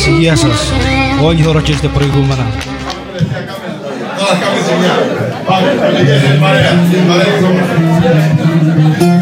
υγεία σας. Όλοι θωρακίζετε προηγούμενα. Τώρα κάμε ζημιά. Πάμε, παρέα.